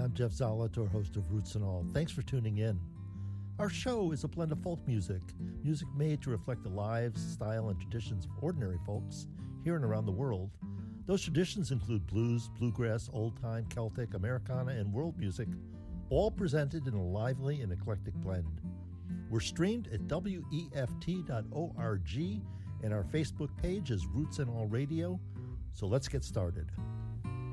I'm Jeff Zalator, host of Roots and All. Thanks for tuning in. Our show is a blend of folk music, music made to reflect the lives, style, and traditions of ordinary folks here and around the world. Those traditions include blues, bluegrass, old-time, Celtic, Americana, and world music, all presented in a lively and eclectic blend. We're streamed at weft.org, and our Facebook page is Roots and All Radio. So let's get started.